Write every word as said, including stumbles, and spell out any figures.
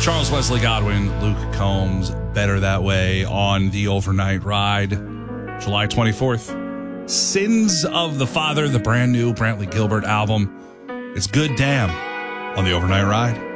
Charles Wesley Godwin, Luke Combs, Better That Way on the Overnight Ride, July twenty-fourth. Sins of the Father, the brand new Brantley Gilbert album. It's good damn on the Overnight Ride.